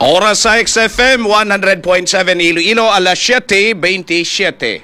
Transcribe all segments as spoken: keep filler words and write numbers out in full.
Oras sa X F M one hundred point seven Iloilo, alas siyete twenty-seven.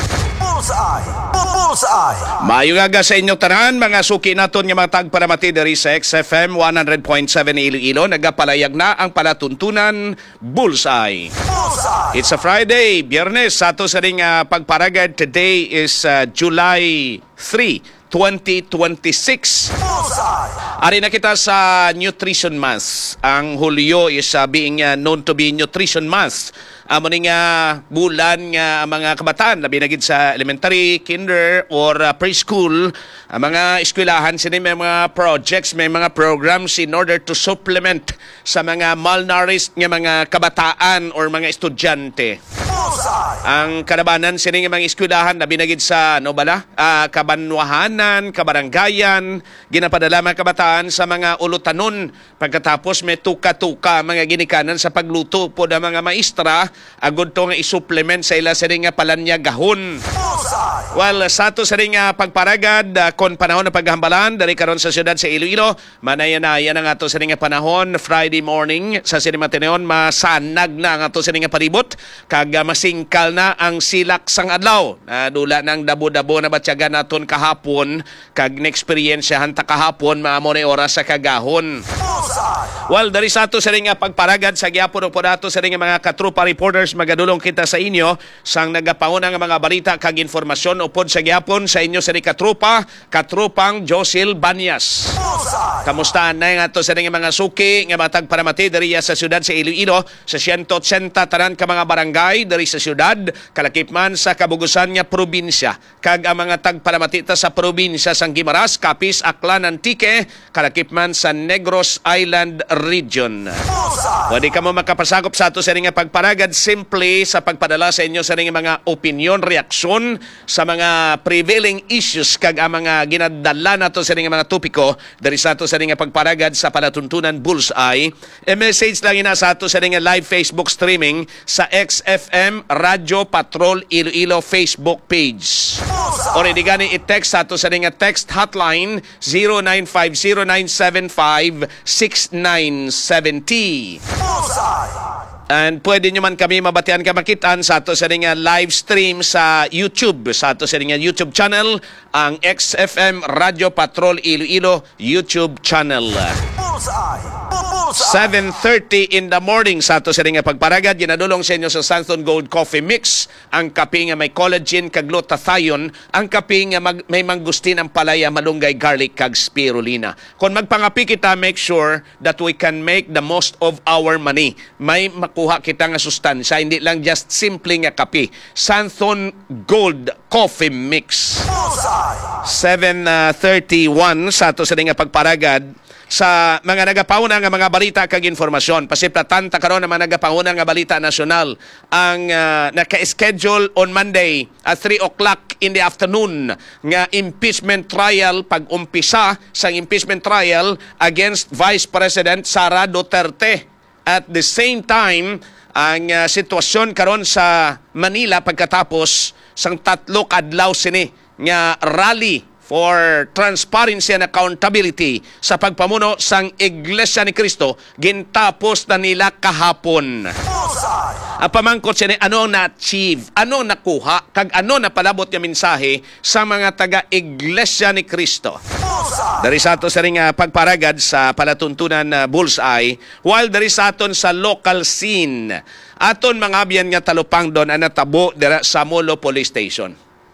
Bullseye! Bullseye! Maayong aga sa inyo tanan, mga suki naton nga mga tagparamati diri sa X F M one hundred point seven Iloilo. Nagapalayag na ang palatuntunan Bullseye. Bullseye! It's a Friday, Biyernes, sa ato sa ring uh, pagparagad. Today is uh, July third, twenty twenty-six. Bullseye! Ari na kita sa Nutrition Month. Ang Hulyo is uh, being uh, known to be Nutrition Month. Amo ning uh, bulan nga ang mga kabataan labi na gid sa elementary, kinder or uh, preschool, ang mga eskwelahan sini may mga projects, may mga programs in order to supplement sa mga malnourished nga mga kabataan or mga estudyante. Bullseye! Ang kalabanan sini nga mga eskwelahan labi na gid sa no bala, uh, kabanwahanan, kabaranggayan, ginapadala mga kabataan sa mga ulutanon pagkatapos may tuka-tuka mga ginikanan sa pagluto po ng mga maestra agud to nga i-supplement sa ila sa ring nga palanyagahon. Bullseye! Well, sa ato sa ring nga pagparagad uh, kon panahon ng paghambalan dari karon sa siyudad sa Iloilo, manaya-naya ang ato sa ring nga panahon Friday morning sa Cinema Teneon, masanag na ang ato sa ring nga palibot kag uh, masingkal na ang silak sang adlaw. Uh, dula nang dabo-dabo na batyagan naton kahapon kag na-experiensyahan ta kahapon maamo na oras sa kagahon. Bullseye! Well, dari sa ato sa ring nga pagparagad sa gyapon po nato sa ring nga mga katrupa reporters, magadulong kita sa inyo sang nagapauna nga mga balita kag informasyon upod sa gyapon sa inyo sa ring katrupa, katrupang Josil Banyas. Bullseye! Kamusta na nga ato sa ring nga mga suki nga matag paramati diri sa siyudad sa Iloilo sa one hundred eighty tanan ka mga barangay diri sa siyudad, kalakip man sa kabugusan nga probinsya kag ang mga tagparamati ta sa probinsya sang Guimaras, Capiz, Aklan, Antique, kalakip man sa Negros Island Region. Bullseye! Pwede ka mo makapasakop sa ato sa ring nga pagparagad simply sa pagpadala sa inyo sa ring nga mga opinion, reaksyon sa mga prevailing issues kag ang mga ginadala nato sa ring nga mga topiko dari sa ato sa ring nga pagparagad sa palatuntunan Bullseye. E-message lang ina sa ato sa ring nga live Facebook streaming sa X F M Radio Patrol Iloilo Facebook page. O ready gani i-text sa ato sa ring nga text hotline zero nine five zero nine seven five six nine seven zero. Bullseye! And pwede nyo man kami mabatian ka makitaan sa ato sa ring nga live stream sa YouTube, sa ato sa ring nga YouTube channel, ang X F M Radio Patrol Iloilo YouTube channel. Bullseye! Bullseye! seven thirty in the morning sa ato sa ring nga pagparagad, ginadulong sa inyo sa Santon Gold Coffee Mix, ang kape nga may collagen kag glutathione, ang kape nga mag, may mangustin ang palaya, malunggay, garlic kag spirulina. Kung magpangapi kita, make sure that we can make the most of our money. May makuha kita nga sustansya, hindi lang just simple nga kape. Santon Gold Coffee Mix. Bullseye! seven thirty-one sa ato sa ring nga pagparagad sa mga nagapauna nga mga balita kag informasyon. Pasiplatan ta karon ang mga nagapauna nga balita nasyonal ang uh, naka-schedule on Monday at three o'clock in the afternoon nga impeachment trial, pag-umpisa sang impeachment trial against Vice President Sara Duterte. At the same time, ang uh, sitwasyon karon sa Manila pagkatapos sang tatlo kadlaw sini nga rally for transparency and accountability sa pagpamuno sang Iglesia ni Cristo, gintapos na nila kahapon. Bullseye! Ang pamangkot siya ano ang na-achieve, ano nakuha, kag ano napalabot yung mensahe sa mga taga-Iglesia ni Cristo. Bullseye! Dari sa ato sa ring uh, pagparagad sa palatuntunan uh, Bullseye, while dari sa aton sa local scene, aton mga abyan nga talupang doon ang natabo dira sa Molo Police Station.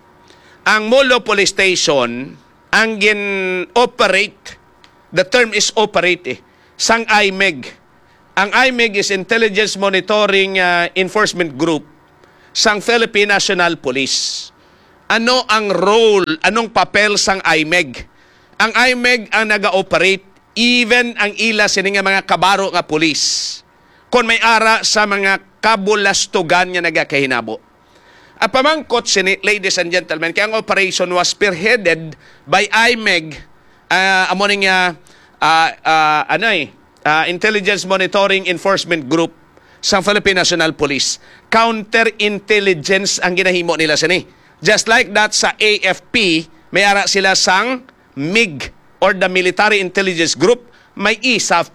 Ang Molo Police Station, ang gin-operate, the term is operate, eh, sang I M E G. Ang I M E G is Intelligence Monitoring uh, Enforcement Group sang Philippine National Police. Ano ang role, anong papel sang I M E G? Ang I M E G ang naga-operate, even ang ila sini nga mga kabaro nga pulis. Kung may ara sa mga kabulastugan nga nagakahinabo. At pamangkot sini, ladies and gentlemen, kaya ang operation was spearheaded by I M E G, uh, amoning uh, uh, uh, ano eh, uh, Intelligence Monitoring Enforcement Group sa Philippine National Police. Counterintelligence ang ginahimo nila sini. Just like that sa A F P, may ara sila sang M I G or the Military Intelligence Group, may I S A F pa,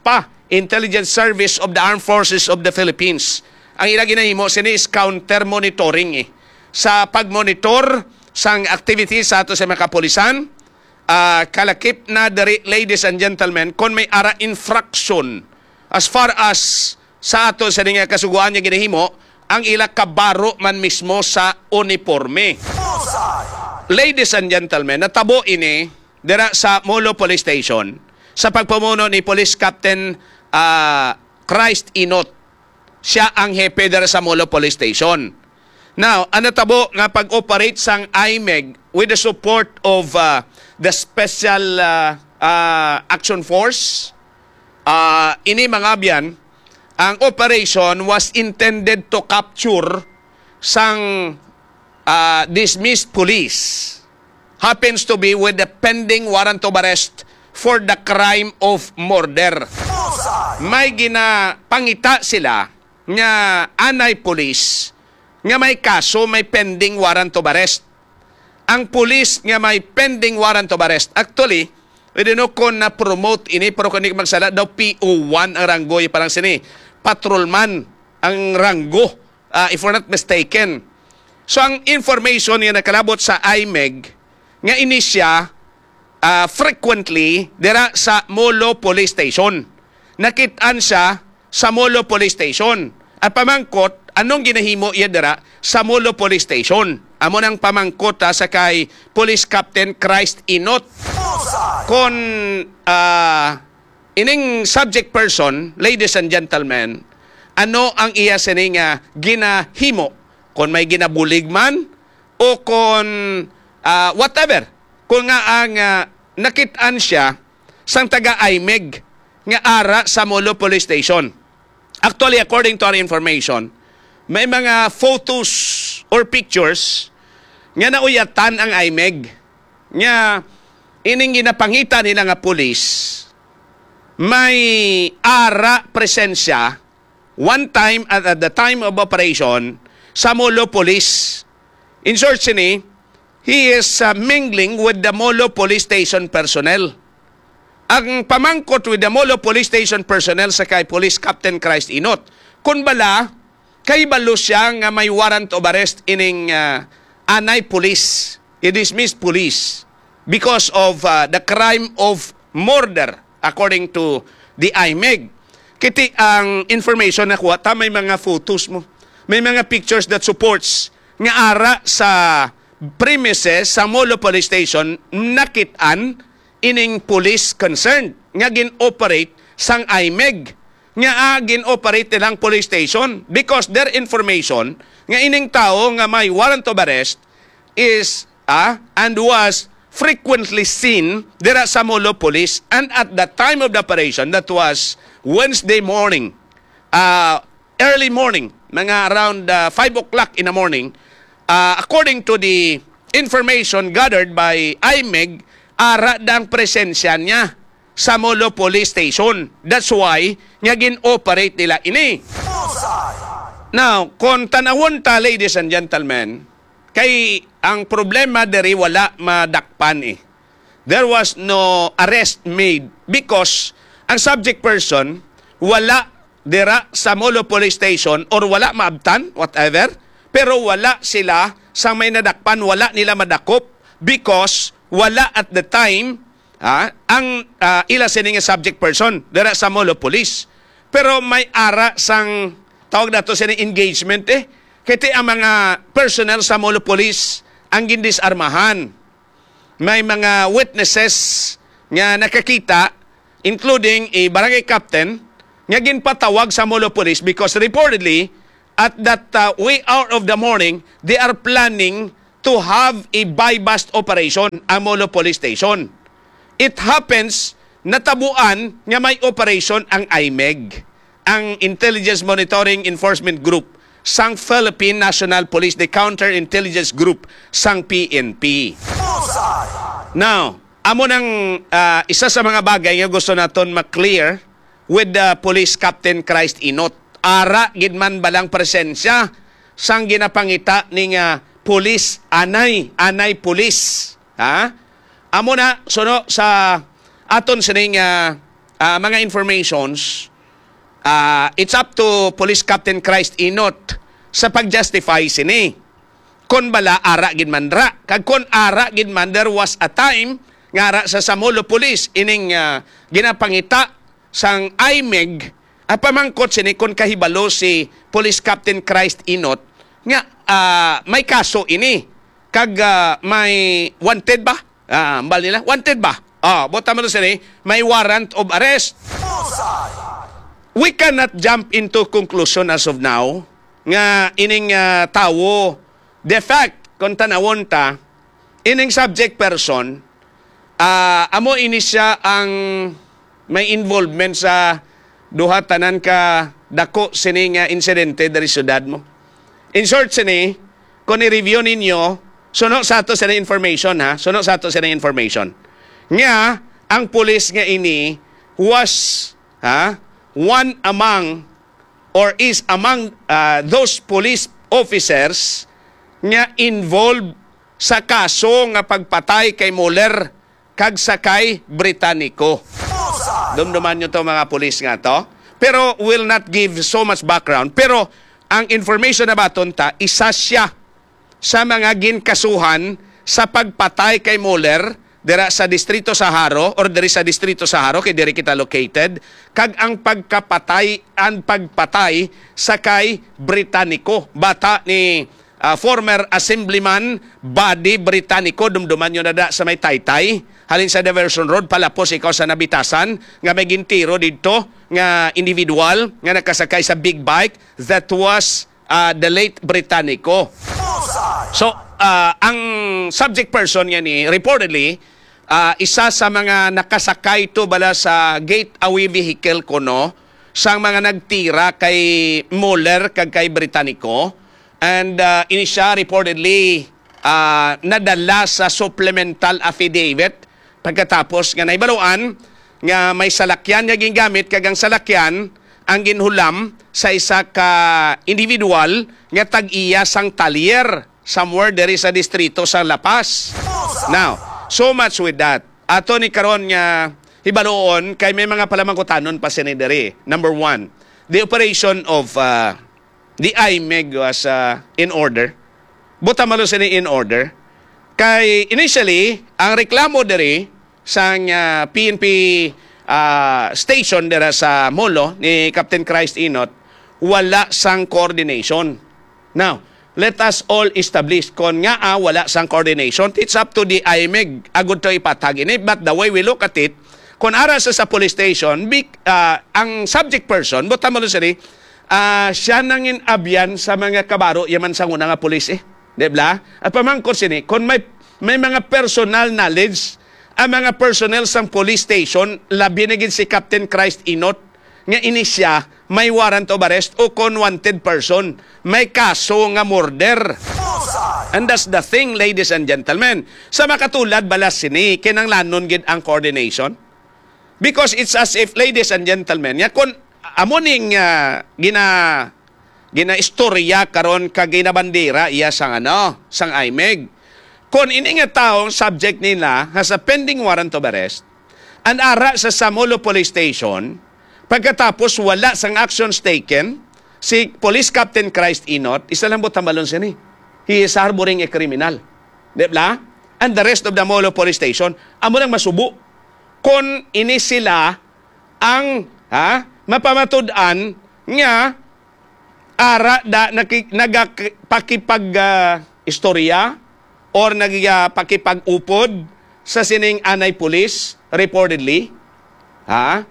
Intelligence Service of the Armed Forces of the Philippines. Ang ila ginahimo sini is counter monitoring eh. Sa pagmonitor sang activities sa ato sa mga kapulisan, uh, kalakip na diri, ladies and gentlemen, kung may ara infraction as far as sa ato sa nga kasuguan niya ginahimo, ang ila kabaro man mismo sa uniforme. Bullseye. Ladies and gentlemen, natabo ini dira sa Molo Police Station sa pagpamuno ni Police Captain uh, Christ Inot. Siya ang hepe dira sa Molo Police Station. Now, ang natabo nga pag-operate sang I M E G with the support of uh, the Special uh, uh, Action Force, uh, ini mga biyan, ang operation was intended to capture sang uh, dismissed police. Happens to be with the pending warrant of arrest for the crime of murder. Bullseye. May ginapangita sila nga anay police nga may kaso, may pending warrant of arrest. Ang police nga may pending warrant of arrest, actually, pwede no ko na-promote ini, pero kung hindi magsala, daw P O one ang ranggo, yung parang sini, patrolman ang ranggo, uh, if we're not mistaken. So, ang information nga nakalabot sa I M E G, nga inisya, uh, frequently, dira sa Molo Police Station. Nakitaan siya sa Molo Police Station. At pamangkot, anong ginahimo iya dira sa Molo Police Station? Amo nang pamangkot ha, sa kay Police Captain Christ Inot. Bullseye. Kon uh, ining subject person, ladies and gentlemen, ano ang iya sining nga ginahimo? Kung may ginabulig man o kung uh, whatever. Kung nga ang uh, nakitaan siya sang taga I M E G nga ara sa Molo Police Station. Actually, according to our information, may mga photos or pictures nga nauyatan ang I M E G nga ining ginapangita nila nga pulis may ara presensya one time at, at the time of operation sa Molo Police. In short, sini, he is uh, mingling with the Molo Police Station personnel. Ang pamangkot with the Molo Police Station personnel sa kay Police Captain Christ Inot, kun bala, kay balo siya nga may warrant of arrest ining uh, anay police, i-dismissed police, because of uh, the crime of murder, according to the I M E G. Kiti ang information na kuha, ta may mga photos mo, may mga pictures that supports nga ara sa premises sa Molo Police Station nakitaan ining police concerned nga gin-operate sang I M E G nga agin operate nilang police station because their information nga ining tao nga may warrant of arrest is ah, and was frequently seen dira sa Molo Police, and at the time of the operation, that was Wednesday morning, uh, early morning, mga around uh, five o'clock in the morning, uh, according to the information gathered by I M E G, ara dang presensya niya sa Molo Police Station. That's why nga gin-operate nila ini. Now, kung tanawon ta, ladies and gentlemen, kay ang problema diri wala madakpan eh. There was no arrest made because ang subject person wala dira sa Molo Police Station or wala maabtan, whatever, pero wala sila sa may nadakpan, wala nila madakop because wala at the time ah, ang uh, ila sining subject person dira sa Molo Police. Pero may ara sang tawag na to sining engagement eh. Kaya ang mga personnel sa Molo Police ang gindisarmahan. May mga witnesses nga nakakita, including a barangay captain, nga ginpatawag sa Molo Police because reportedly, at that uh, way out of the morning, they are planning to have a buy-bust operation ang Molo Police Station. It happens, natabuan nga may operation ang I M E G, ang Intelligence Monitoring Enforcement Group, sang Philippine National Police, the Counterintelligence Group, sang P N P. Now, amo nang uh, isa sa mga bagay nga gusto naton ma-clear with the Police Captain Christ Inot. Ara gidman balang presensya sang ginapangita ning uh, police anay, anay police. Ha? Amo na suno sa aton sining uh, uh, mga informations uh, it's up to Police Captain Christ Inot sa pag-justify sini. Kon bala ara gid mandra. Kag kon ara gid man, there was a time nga ara sa Samulo Police ining uh, ginapangita sang I M E G at pamangkot sini kon kahibalo si Police Captain Christ Inot nga uh, may kaso ini kag uh, may wanted ba? Ah, uh, bal nila wanted ba? Ah, bota mo sini may warrant of arrest. Bullseye. We cannot jump into conclusion as of now nga ining uh, tawo de fact kung tanawon ta ining subject person uh, amo ini siya ang may involvement sa duha tanan ka dako sini nga insidente dari syudad mo. In short sini, kung i-review ninyo, suno sa ato sini information ha, suno sa ato sini information. Nga, ang pulis nga ini was ha, one among or is among uh, those police officers nga involved sa kaso nga pagpatay kay Mueller kag sakay Britannico. Dumduman nyo to mga pulis nga to. Pero will not give so much background. Pero ang information na baton ta, isa siya sa mga ginkasuhan sa pagpatay kay Mueller dira sa Distrito sa Haro or diri sa Distrito sa Haro kay diri kita located kag ang pagkapatay ang pagpatay sa kay Britannico, bata ni uh, former Assemblyman Buddy Britannico. Dumduman nyo na da sa may Taytay halin sa Diversion Road, palapos ikaw sa nabitasan, nga may gintiro dito, nga individual, nga nakasakay sa big bike, that was uh, the late Britannico. So, uh, ang subject person nga ni, reportedly, uh, isa sa mga nakasakay to bala sa gate-away vehicle ko, no, sa mga nagtira kay Mueller kag kay Britannico, and uh, ini siya reportedly uh, nadala sa supplemental affidavit pagkatapos nga naibaluan nga may salakyan nga gingamit kag ang salakyan ang ginhulam sa isa ka individual nga tag-iya sang talyer somewhere diri sa distrito sa La Paz. Now, so much with that. Ato ni karon nga hibaluon kay may mga palamangkutanon pa sini diri. Number one, the operation of uh, the I M E G was uh, in order. Buta malo sini in order. Kay initially, ang reklamo diri sa uh, P N P uh, station dira sa Molo ni Captain Christ Inot, wala sang coordination. Now, let us all establish kon nga ah, wala sang coordination. It's up to the I M E G agud to ipatag ini. But the way we look at it, kung ara sa, sa police station, big, uh, ang subject person, buta mo sini, uh, siya nangin abyan sa mga kabaro yaman sang una nga police eh. Diba? At pamangkot sini, kung may, may mga personal knowledge, ang mga personnel sang police station, labi na gid si Captain Christ Inot, nga ini siya may warrant of arrest o kon wanted person, may kaso nga murder. And that's the thing, ladies and gentlemen. Sa makatulad, balas sini, kinanglanon gid ang coordination. Because it's as if, ladies and gentlemen, ya kung amuning uh, gina gina istorya karon kag ginabandera iya sang ano, sang I M E G. Kung ini nga taong subject nila has a pending warrant of arrest, and ara sa Samulo Police Station, pagkatapos wala sang actions taken, si Police Captain Christ Inot, isa lang butambalon siya ni. He is harboring a criminal. Diba? And the rest of the Molo Police Station, amo nang masubo. Kung ini sila ang ha, mapamatudan nga ara da nagpakipag uh, istorya or nagpakipag-upod sa sining anay police, reportedly, ha?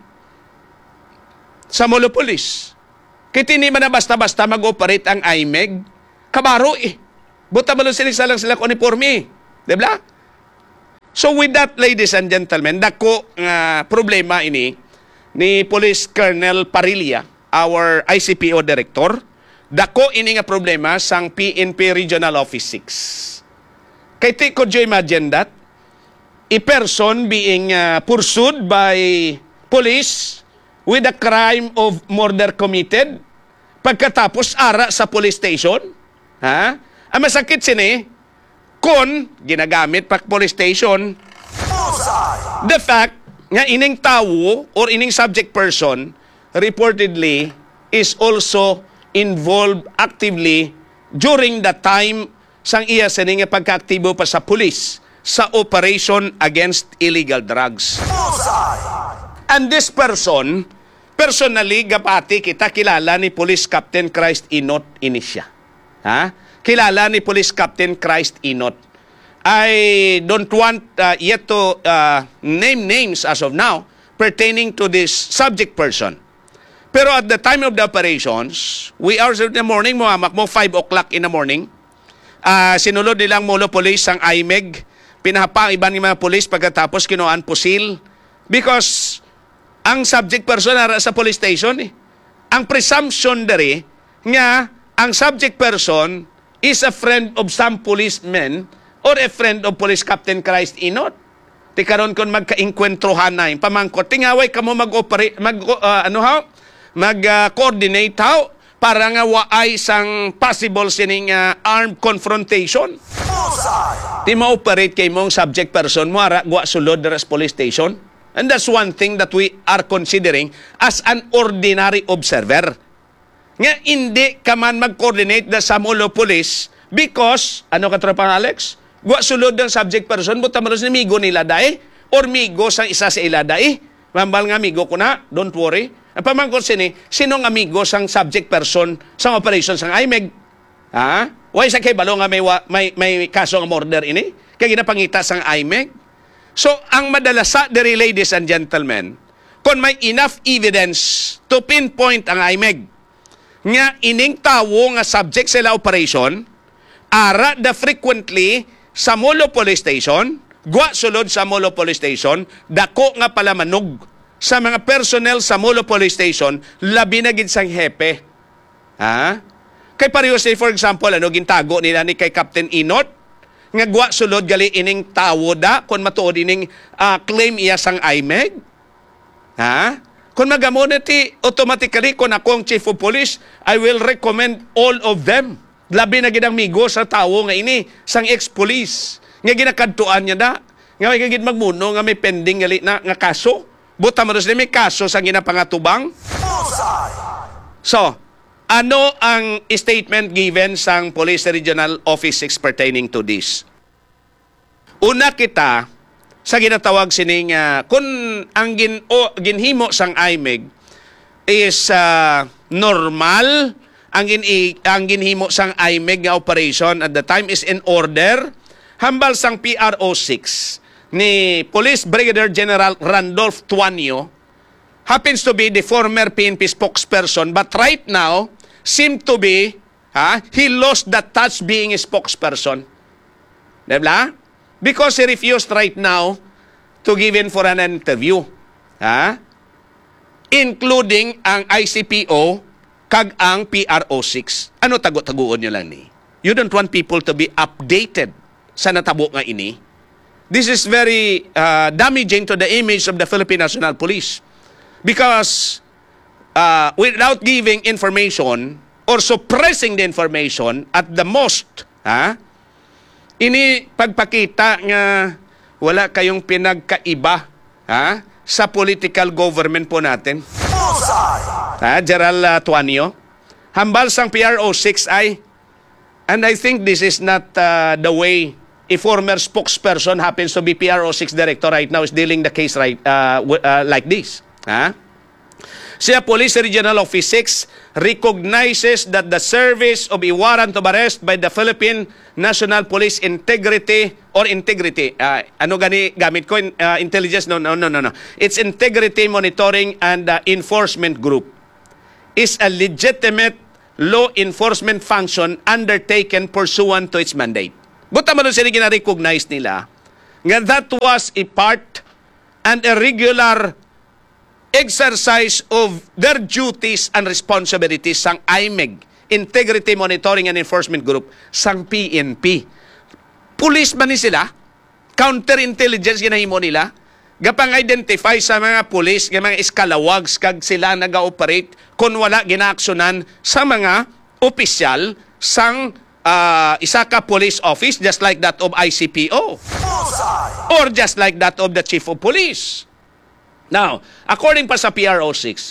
Sa Molo Police. Kiti ni man na basta-basta mag-operate ang I M E G, kabaro eh. Buta ba sila lang sila uniforme, diba? So with that, ladies and gentlemen, dako nga uh, problema ini ni Police Colonel Parilla, our I C P O Director, dako ini nga problema sang P N P Regional Office six. Kay ti, could you imagine that? A person being uh, pursued by police with a crime of murder committed pagkatapos ara sa police station? Ha? Ang masakit sini, kung ginagamit pa police station, the fact nga ining tao or ining subject person reportedly is also involved actively during the time sang iya sining pagkaaktibo pa sa pulis sa operation against illegal drugs. Bullseye. And this person, personally, gapati kita kilala ni Police Captain Christ Inot Inisya. Ha? Kilala ni Police Captain Christ Inot. I don't want uh, yet to uh, name names as of now pertaining to this subject person. Pero at the time of the operations, we are in the morning, muhamak mo, five o'clock in the morning. Uh, sinulod nilang Molo Police ang I M E G. Pinahapa ang iba ng mga police pagkatapos kinuhaan pusil. Because ang subject person nara sa police station eh. Ang presumption dari nga ang subject person is a friend of some policemen or a friend of Police Captain Christ Inot. Ti karon kon magka-inkwentrohan na yung pamangkot. Tingaway kamo mag-operate, mag, uh, ano ha? Mag-coordinate uh, how para nga waay sang possible sining uh, armed confrontation. Bullseye. Ti ma-operate kay mong subject person mo ara gwa sulod sa police station. And that's one thing that we are considering as an ordinary observer. Nga hindi ka man mag-coordinate da sa Molo Police because, ano ka tropang Alex? Gwa sulod ng subject person, buta maros ni migo nila dahi or migo sang isa sa ila dahi. Mambal nga migo ko na, don't worry. Ang pamangkot sini, sinong amigo sang subject person sang operation sang I M E G? Ha? Why sa kay balo nga may, may, may kaso nga murder ini? Kaya ginapangita sang I M E G? So, ang madalasa diri, ladies and gentlemen, kung may enough evidence to pinpoint ang I M E G, nga ining tawo nga subject sila operation, ara da frequently sa Molo Police Station, gwa sulod sa Molo Police Station, dako nga pala manog sa mga personnel sa Molo Police Station, labi na gid sang hepe. Ha? Kay pareho say, for example, ano, gintago nila ni kay Captain Inot, nga gwa sulod gali ining tawo da, kung matuod ining uh, claim iya sang I M E G. Ha? Kung magamon ti, automatically, kung ako ang Chief of Police, I will recommend all of them. Labi na ginang migo sa tawo nga ini, sang ex-police. Nga ginakadtuan niya da. Nga may kagid magmuno, nga may pending gali na nga kaso. Buta maros na may kaso sang ginapangatubang. Bullseye. So, ano ang statement given sang Police Regional Office six pertaining to this? Una kita, sa ginatawag sining, uh, kung ang gin, o, ginhimo sang I M E G is uh, normal, ang, gin, ang ginhimo sang I M E G nga operation at the time is in order, hambal sang P R O six ni Police Brigadier General Randolph Tuanio happens to be the former P N P spokesperson but right now seem to be, ha, he lost that touch being a spokesperson. Diba? Because he refused right now to give in for an interview. Ha? Including ang I C P O kag ang P R O six. Ano tago-taguon nyo lang ni? You don't want people to be updated sa natabo nga ini. This is very uh, damaging to the image of the Philippine National Police. Because uh, without giving information or suppressing the information at the most, ha? Ini pagpakita nga wala kayong pinagkaiba, ha, sa political government po natin. Bullseye. Ha, Gerald uh, Tuanio. Hambal sang P R O six ay, and I think this is not uh, the way a former spokesperson happens to be P R O six director right now is dealing the case right uh, uh, like this. Ha? Siya Police Regional Office six recognizes that the service of a warrant of arrest by the Philippine National Police Integrity or Integrity, uh, ano gani gamit ko, uh, intelligence, no, no, no, no, no. It's Integrity Monitoring and uh, Enforcement Group is a legitimate law enforcement function undertaken pursuant to its mandate. Buta man sila gina-recognize nila nga that was a part and a regular exercise of their duties and responsibilities sang I M E G, Integrity Monitoring and Enforcement Group, sang P N P. Police man ni sila, counterintelligence ginahimo nila, gapang identify sa mga police, ng mga iskalawags, kag sila naga-operate kung wala ginaaksyonan sa mga opisyal sang uh, isa ka police office, just like that of I C P O. Bullseye. Or just like that of the Chief of Police. Now, according pa sa P R O six,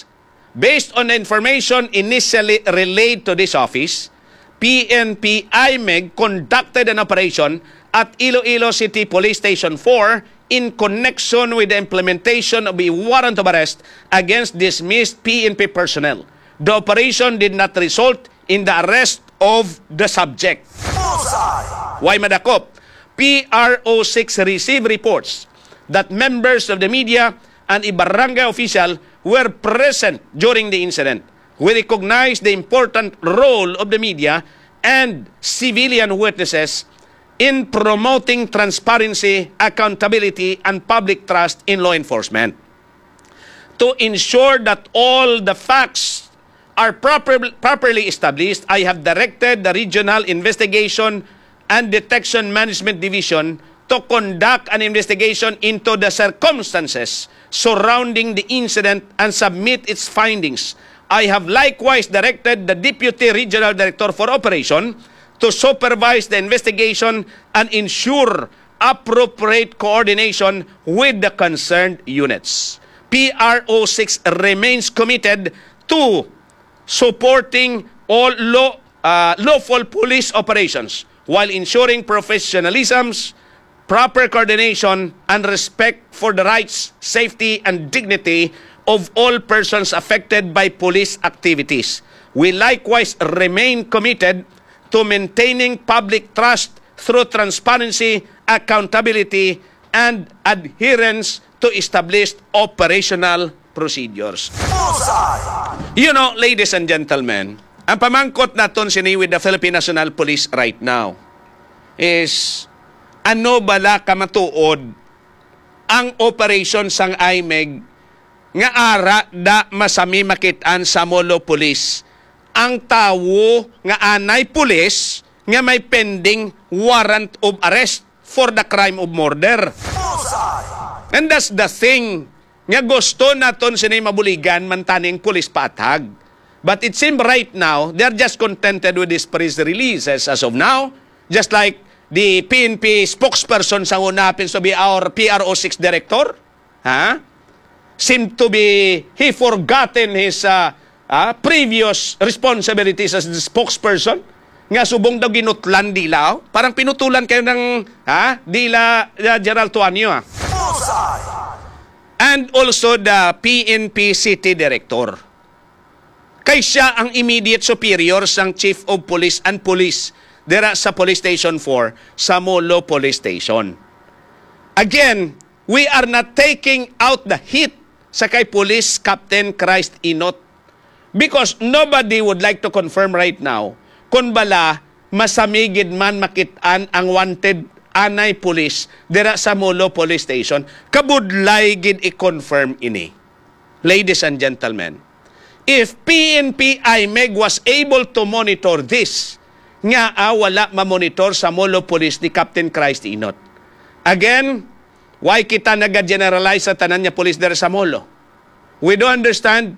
Based on the information initially relayed to this office, P N P I M E G conducted an operation at Iloilo City Police Station four in connection with the implementation of a warrant of arrest against dismissed P N P personnel. The operation did not result in the arrest of the subject. Bullseye. Why madakop? P R O six received reports that members of the media and a barangay official were present during the incident. We recognize the important role of the media and civilian witnesses in promoting transparency, accountability, and public trust in law enforcement. To ensure that all the facts are proper, properly established, I have directed the Regional Investigation and Detection Management Division to conduct an investigation into the circumstances surrounding the incident and submit its findings. I have likewise directed the Deputy Regional Director for Operation to supervise the investigation and ensure appropriate coordination with the concerned units. P R O six remains committed to supporting all law, uh, lawful police operations while ensuring professionalism, proper coordination, and respect for the rights, safety, and dignity of all persons affected by police activities. We likewise remain committed to maintaining public trust through transparency, accountability, and adherence to established operational procedures. Bullseye. You know, ladies and gentlemen, ang pamangkot naton sini with the Philippine National Police right now is ano bala kamatuod ang operation sang I M E G nga ara da masami makitaan sa Molo Police ang tawo nga anay pulis nga may pending warrant of arrest for the crime of murder. Bullseye. And that's the thing nga gusto naton sinay mabuligan mantaning pulis patag. But it seems right now they're just contented with this press releases as of now, just like the P N P spokesperson sa una happens to be our P R O six director, huh? Seem to be, he forgotten his uh, uh, previous responsibilities as the spokesperson. Nga subong daw ginutlan dila, oh. Parang pinutulan kayo ng ha? Dila uh, Gerald Tuanyo. Ah. Bullseye. And also the P N P City Director. Kay siya ang immediate superior sang Chief of Police and Police dira sa Police Station four sa Molo Police Station. Again, we are not taking out the heat sa kay Police Captain Christ Inot because nobody would like to confirm right now kung bala masamigid man makitaan ang wanted anay police dira sa Molo Police Station. Kabudlay gid i-confirm ini. Ladies and gentlemen, if P N P I M E G was able to monitor this, nga ah, wala ma-monitor sa Molo Police ni Captain Christ Inot. Again, why kita naga-generalize sa tanan niya police dere sa Molo? We don't understand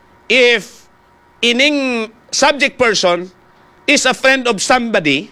if ining subject person is a friend of somebody,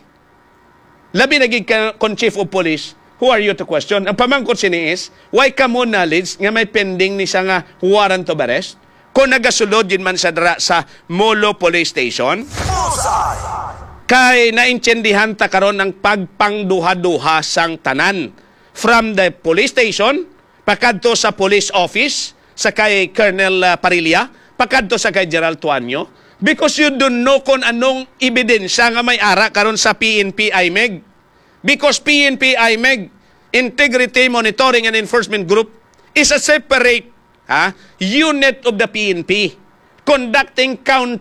labi naging ka kon chief of police, who are you to question? Ang pamangkot sini is, why ka mo knowledge nga may pending ni siya nga warrant of arrest? Kung nagasulod yun man sa dra sa Molo Police Station, Bullseye. kay naintindihan ta karon ng pagpangduha-duha sang tanan. From the police station, pakadto sa police office, sa kay Colonel uh, Parilla, pakadto sa kay Gerald Tuanyo, because you don't know kung anong ebidensya nga may ara karon sa P N P I M E G. Because P N P I M E G, Integrity Monitoring and Enforcement Group, is a separate ha, unit of the P N P conducting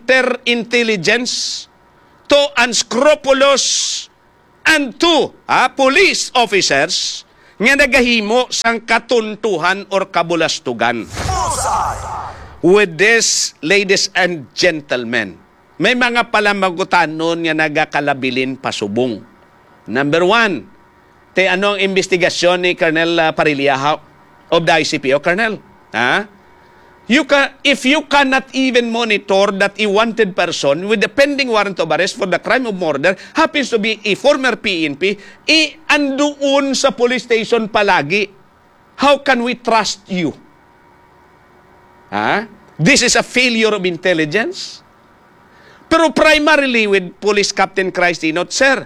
counterintelligence to unscrupulous and to ha, police officers nga nagahimo sang katuntuhan or kabulastugan. Bullseye. With this, ladies and gentlemen, may mga palamagutan nun nga nagakalabilin pasubong. Number one, te ano ang investigasyon ni Colonel uh, Parilla of the I C P O, Colonel? Ha? You can, if you cannot even monitor that a wanted person with a pending warrant of arrest for the crime of murder happens to be a former P N P, i-andoon sa police station palagi. How can we trust you? Ha? This is a failure of intelligence. Pero primarily with Police Captain Christ Inot, sir,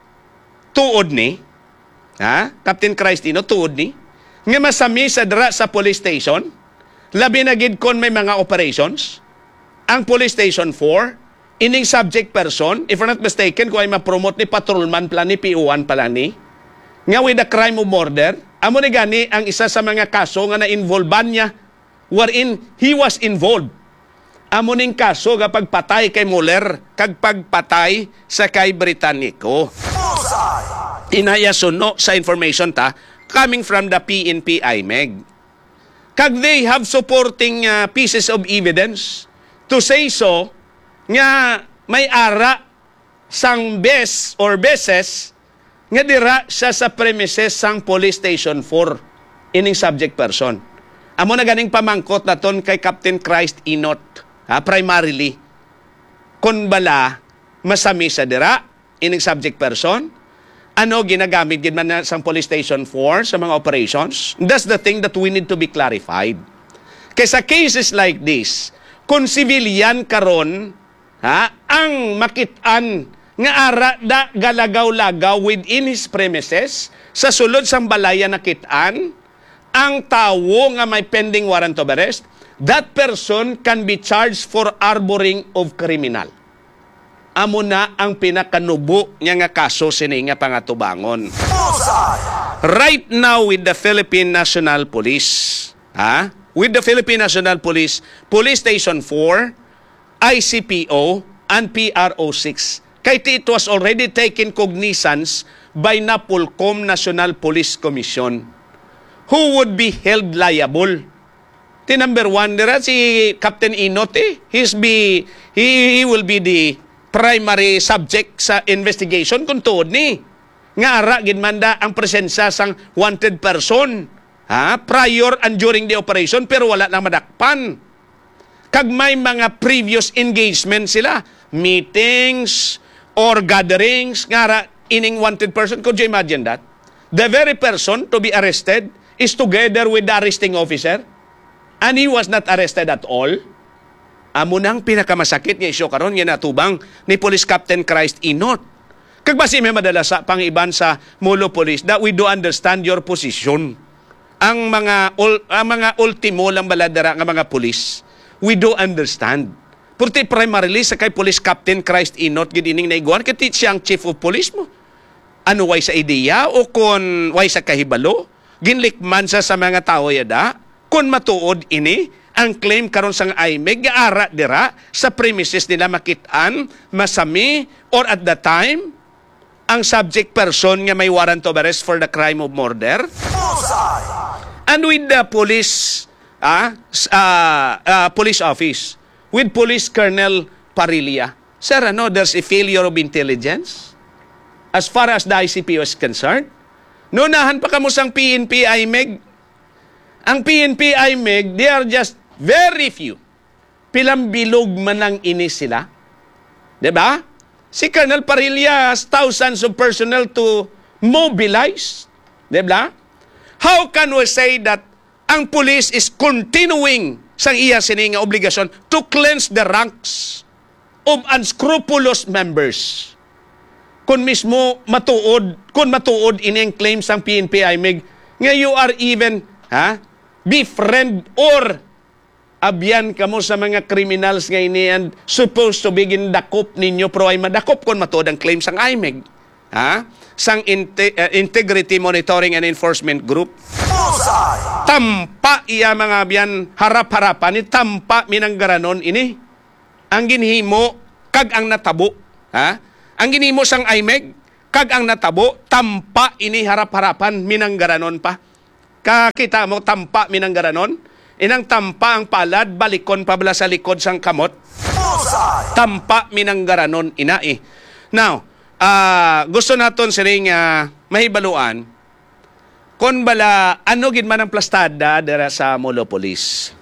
tuod ni, ha? Captain Christ Inot, tuod ni, nga masami sa dra sa police station, labi na gid kon may mga operations, ang police station four, ining subject person, if I'm not mistaken, kung ay ma-promote ni patrolman pala ni P O one pala ni, nga with the crime of murder, amo ni gani ang isa sa mga kaso nga na-involvean niya, wherein he was involved. Amo ning kaso nga pagpatay kay Mueller, kag pagpatay sa kay Britannico. Bullseye. Inayasuno sa information ta, coming from the P N P I M E G. Kag they have supporting uh, pieces of evidence to say so, nga may ara sang bes or beses nga dira siya sa premises sang police station four ining subject person. Amo na ganing pamangkot na ton kay Captain Christ Inot, ha, primarily kun bala masami sa dira ining subject person, ano ginagamit gid man na sang police station four sa mga operations. That's the thing that we need to be clarified. Kay sa cases like this, kung civilian karon, ha, ang makitaan nga ara da galagaw-lagaw within his premises sa sulod sang balaya nakitaan ang tawo nga may pending warrant of arrest, that person can be charged for harboring of criminal. Amo na ang pinakanubo niya nga kaso sini nga pangatubangon. Bullseye. Right now with the Philippine National Police, ha? With the Philippine National Police, Police Station four, I C P O, and P R O six. Kaya it was already taken cognizance by NAPOLCOM National Police Commission, who would be held liable. The number one, dira si Captain Inot, eh. He's be, he, he will be the primary subject sa investigation kung tuod ni. Nga ara, ginmanda ang presensya sang wanted person, ha? Prior and during the operation, pero wala nang madakpan. Kag may mga previous engagement sila, meetings or gatherings, nga ara, ining wanted person. Could you imagine that? The very person to be arrested is together with the arresting officer, and he was not arrested at all. Amo nang pinakamasakit nga isyo karon nga natubang ni Police Captain Christ Inot. Kag basi may madala sa pangiban sa Molo Police that we do understand your position. Ang mga ul, ang mga ultimo lang baladara nga mga pulis, we do understand. Purti primarily sa kay Police Captain Christ Inot gid ining naiguan kiti siyang chief of police mo. Ano way sa ideya o kon way sa kahibalo? Ginlikman sa sa mga tao yada kun matuod ini ang claim karon sang I M E G gaara dira sa premises nila makitaan masami or at the time ang subject person nga may warrant of arrest for the crime of murder. Bullseye. And with the police ah uh, uh, police office with Police Colonel Parilla, sir, ano, there's a failure of intelligence as far as the I C P O is concerned. Nunahan pa kamo sang P N P I M E G. Ang P N P I M E G, they are just very few. Pilang bilog man ang inis sila. Diba? Si Colonel Parilla has thousands of personnel to mobilize. Diba? How can we say that ang police is continuing sa iya sining obligasyon to cleanse the ranks of unscrupulous members? Kung mismo matuod, kung matuod ining claims ng P N P I M E G, nga you are even, ha, befriend or abyan kamo sa mga criminals nga ini and supposed to begin dakop ninyo pero ay madakop kung matuod ang claims ng I M E G, ha, sang inte, uh, Integrity Monitoring and Enforcement Group. Bullseye. Tampa iya mga abyan harap-harapan ni tampa minanggaranon ini ang ginhimo kag ang natabo, ha. Ang ginimo sang I M E G, kag ang natabo, tampa ini harap-harapan, minanggaranon pa. Kakita mo, tampa minanggaranon. Inang tampa ang palad, balikon pa bala sa likod sang kamot. Bullseye. Tampa minanggaranon ina eh. Now, uh, gusto naton siring uh, mahibaluan, kon bala, ano gid man ang plastada dira sa Molo Police.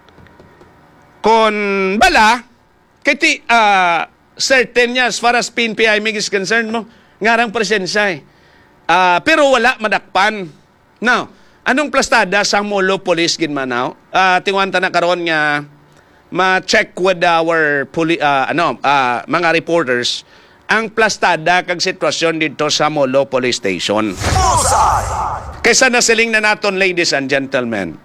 Kon bala, kiti, uh, certain niya as far as P N P I M E G is concerned mo, ngarang presensya eh. Uh, pero wala madakpan. Now, anong plastada sa Molo Police ginmanaw? Uh, tingwanta na karon nga ma-check with our poli- ah, ano, ah, mga reporters ang plastada kag sitwasyon dito sa Molo Police Station. Bullseye. Kaysa nasiling na naton, ladies and gentlemen,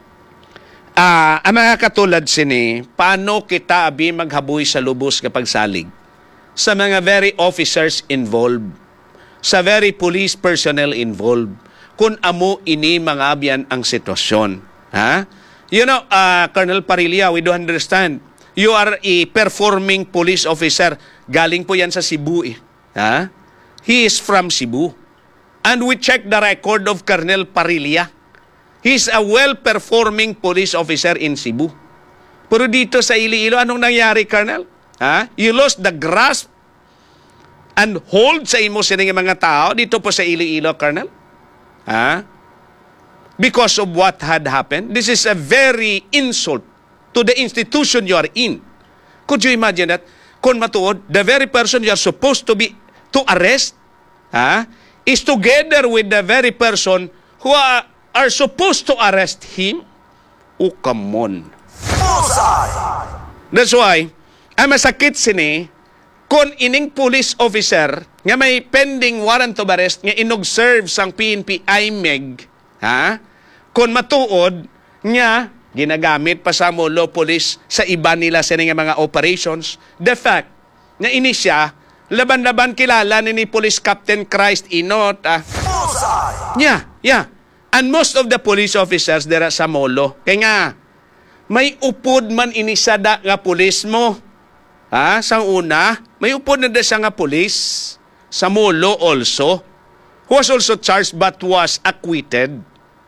ah, ang mga katulad sini, paano kita abi maghabuy sa lubos kapag salig? Sa mga very officers involved, sa very police personnel involved, kung amo ini mga abyan ang sitwasyon. Ha? You know, uh, Colonel Parilla, we do understand. You are a performing police officer. Galing po yan sa Cebu eh. Ha? He is from Cebu. And we check the record of Colonel Parilla. He's a well-performing police officer in Cebu. Pero dito sa Iloilo, anong nangyari, Colonel? Ha? You lost the grasp and hold sa imo sining mga tao dito po sa Iloilo, Colonel. Ha? Because of what had happened. This is a very insult to the institution you are in. Could you imagine that? Kung matuod, the very person you are supposed to be to arrest ha, is together with the very person who are, are supposed to arrest him? Oh, come on. Bullseye. That's why, ang masakit sini, kung ining police officer nga may pending warrant of arrest nga inobserve sang P N P I M E G, ha? Kung matuod nga ginagamit pa sa Molo Police sa iba nila sa nga mga operations, the fact na ini siya laban-laban kilala ni, ni Police Captain Christ Inot, ah. Bullseye. Yeah, yeah. And most of the police officers dera sa Molo, kaya nga, may upod man inisada nga pulis mo. Ha? Sang una, may upod na da siya nga pulis sa Molo also, who was also charged but was acquitted.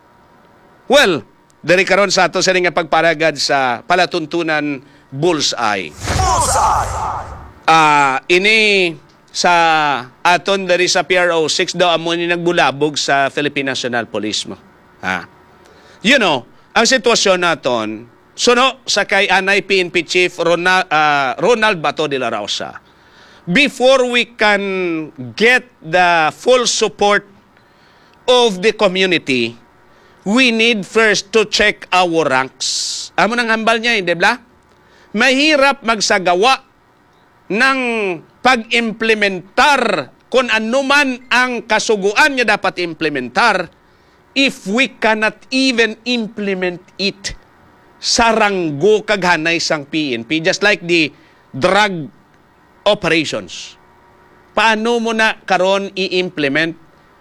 Well, dari karon sa ato sa nga pagparagad sa palatuntunan Bullseye. Bullseye. Ah, ini sa aton dari sa P R O six daw amo ni nagbulabog sa Philippine National Police mo. Ha. You know, ang sitwasyon naton suno sa kay anay P N P Chief Ronald, uh, Ronald Bato de la Rosa. Before we can get the full support of the community, we need first to check our ranks. Amo nang hambal niya, hindi ba? Mahirap magsagawa ng pag-implementar kung anuman ang kasuguan niya dapat implementar if we cannot even implement it sa ranggo kaghanay sang P N P, just like the drug operations. Paano mo na karon i-implement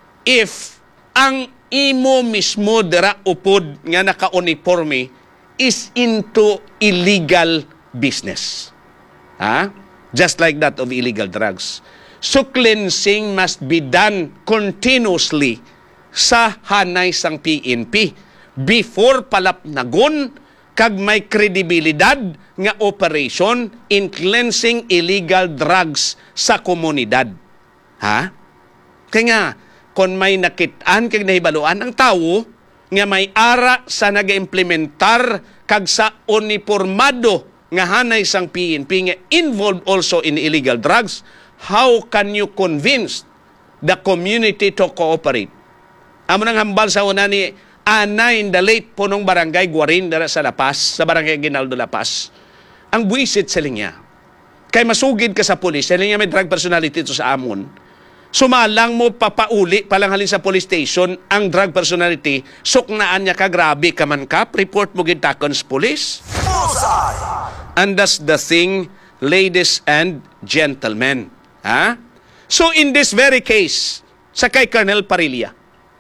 if ang imo mismo dira upod nga naka-uniforme is into illegal business? Ha? Just like that of illegal drugs. So cleansing must be done continuously sa hanay sang P N P before palapnagon kag may kredibilidad nga operation in cleansing illegal drugs sa komunidad. Ha? Kaya nga, kung may nakitaan kag nahibaluan ang tao nga may ara sa nag-implementar kag sa uniformado nga hanay sang P N P nga involved also in illegal drugs, how can you convince the community to cooperate? Amo nang hambal sa una ni Ana in the late punong barangay Guarin dara sa La Paz, sa barangay Ginaldo La Paz. Ang buisit sa linya. Kay masugid ka sa pulis, sa linya may drug personality to sa amon. Sumalang mo papauli palanghalin sa police station ang drug personality, suknaan niya ka, grabe ka man ka, report mo gitakon sa police. Bullseye. And that's the thing, ladies and gentlemen. Ha? So in this very case, sa kay Colonel Parilla,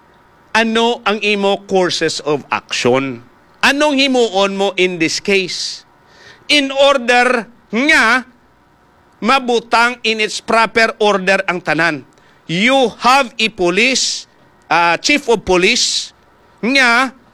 ano ang imo courses of action? Anong himuon mo in this case? In order nga mabutang in its proper order ang tanan. You have a police, uh, chief of police, nga